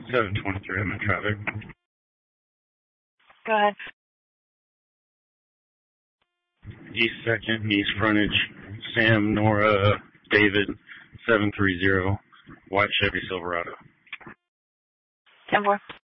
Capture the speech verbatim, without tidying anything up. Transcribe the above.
seven twenty-three, I'm in traffic. Go ahead. East second, east frontage, Sam, Nora, David, seven three zero, white Chevy Silverado. ten four.